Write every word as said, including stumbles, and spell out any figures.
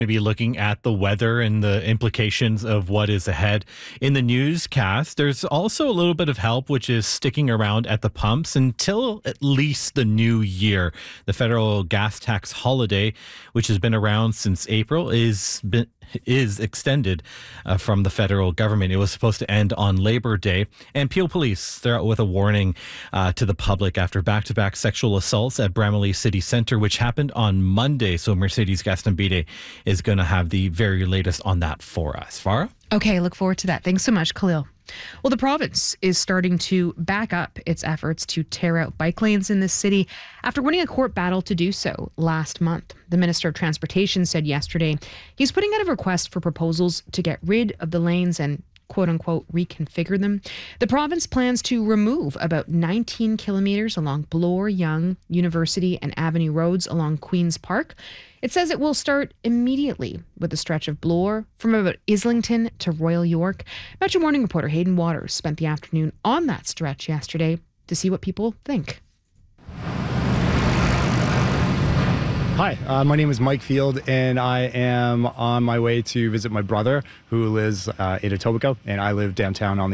To be looking at the weather and the implications of what is ahead in the newscast. There's also a little bit of help, which is sticking around at the pumps until at least the new year. The federal gas tax holiday, which has been around since April, is been is extended uh, from the federal government. It was supposed to end on Labor Day. And Peel Police, they're out with a warning uh, to the public after back-to-back sexual assaults at Bramalea City Centre, which happened on Monday. So Mercedes Gastambide is going to have the very latest on that for us. Farah? Okay, look forward to that. Thanks so much, Khalil. Well, the province is starting to back up its efforts to tear out bike lanes in this city after winning a court battle to do so last month. The Minister of Transportation said yesterday he's putting out a request for proposals to get rid of the lanes and quote unquote reconfigure them. The province plans to remove about nineteen kilometres along Bloor, Yonge, University and Avenue roads along Queen's Park. It says it will start immediately with a stretch of Bloor from about Islington to Royal York. Metro Morning reporter Hayden Waters spent the afternoon on that stretch yesterday to see what people think. Hi, uh, my name is Mike Field, and I am on my way to visit my brother who lives uh, in Etobicoke, and I live downtown on the